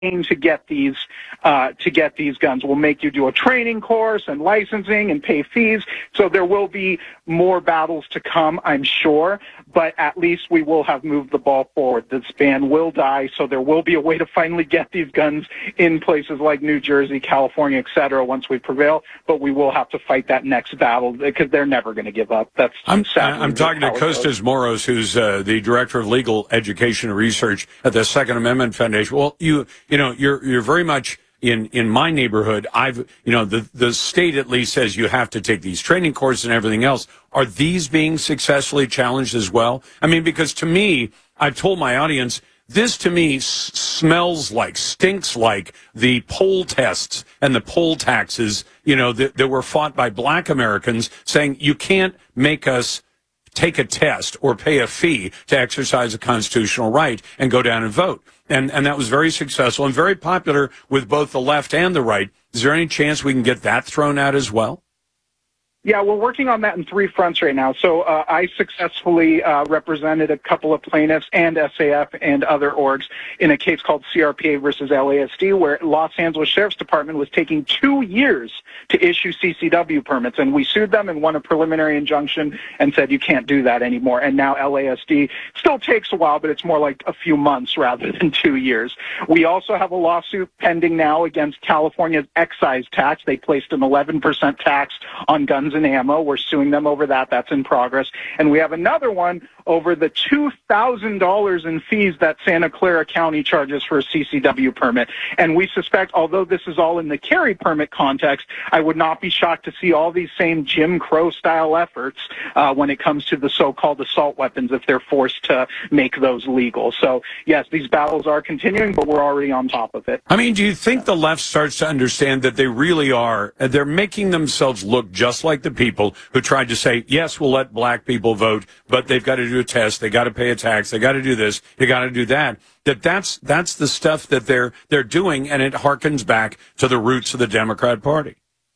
to get these guns. We'll make you do a training course and licensing and pay fees. So there will be more battles to come, I'm sure, but at least we will have moved the ball forward. This ban will die, so there will be a way to finally get these guns in places like New Jersey, California, etc. once we prevail, but we will have to fight that next battle because they're never going to give up. That's I'm talking to Kostas Moros, who's the director of legal education and research at the Second Amendment Foundation. Well, you're very much in my neighborhood. The state at least says you have to take these training courses and everything else. Are these being successfully challenged as well? I mean, because to me, I've told my audience, this to me smells like, stinks like the poll tests and the poll taxes, that were fought by black Americans saying you can't make us take a test or pay a fee to exercise a constitutional right and go down and vote. And that was very successful and very popular with both the left and the right. Is there any chance we can get that thrown out as well? Yeah, we're working on that in 3 fronts right now. So I successfully represented a couple of plaintiffs and SAF and other orgs in a case called CRPA versus LASD, where Los Angeles Sheriff's Department was taking 2 years to issue CCW permits. And we sued them and won a preliminary injunction and said you can't do that anymore. And now LASD still takes a while, but it's more like a few months rather than 2 years. We also have a lawsuit pending now against California's excise tax. They placed an 11% tax on guns and ammo. We're suing them over that. That's in progress. And we have another one over the $2,000 in fees that Santa Clara County charges for a CCW permit. And we suspect, although this is all in the carry permit context, I would not be shocked to see all these same Jim Crow-style efforts when it comes to the so-called assault weapons if they're forced to make those legal. So, yes, these battles are continuing, but we're already on top of it. I mean, do you think the left starts to understand that they really are, they're making themselves look just like the people who tried to say, yes, we'll let black people vote, but they've got to do a test, they got to pay a tax, they got to do this, they got to do that. That's the stuff that they're doing, and it harkens back to the roots of the Democrat Party.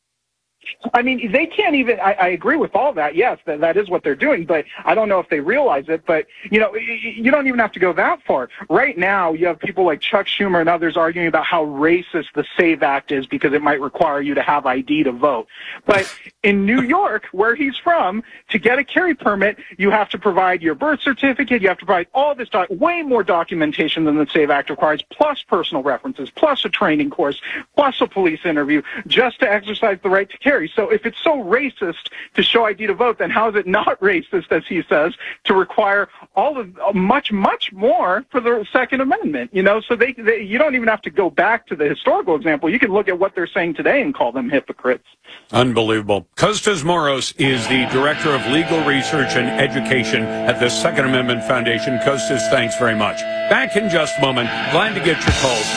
I mean, they can't even, I agree with all that. Yes, that is what they're doing, but I don't know if they realize it. But, you don't even have to go that far. Right now, you have people like Chuck Schumer and others arguing about how racist the SAVE Act is because it might require you to have ID to vote. But in New York, where he's from, to get a carry permit, you have to provide your birth certificate, you have to provide all this, way more documentation than the SAVE Act requires, plus personal references, plus a training course, plus a police interview, just to exercise the right to carry. So if it's so racist to show ID to vote, then how is it not racist, as he says, to require all of much, much more for the Second Amendment? So you don't even have to go back to the historical example. You can look at what they're saying today and call them hypocrites. Unbelievable. Kostas Moros is the Director of Legal Research and Education at the Second Amendment Foundation. Kostas, thanks very much. Back in just a moment. Glad to get your calls.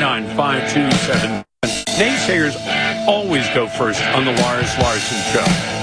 866-439-5277. Naysayers always go first on the Lars Larson Show.